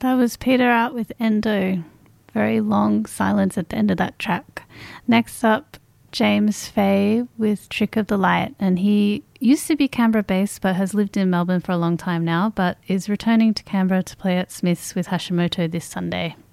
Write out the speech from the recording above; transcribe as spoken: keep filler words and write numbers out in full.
That was Peter out with Endo. Very long silence at the end of that track. Next up, James Fay with Trick of the Light, and he used to be Canberra-based but has lived in Melbourne for a long time now, but is returning to Canberra to play at Smith's with Hashimoto this Sunday.